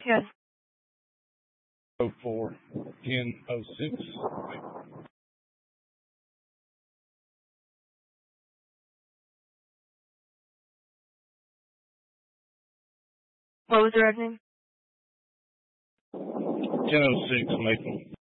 Yes. 04 1006. What was the red name? 1006 Maple.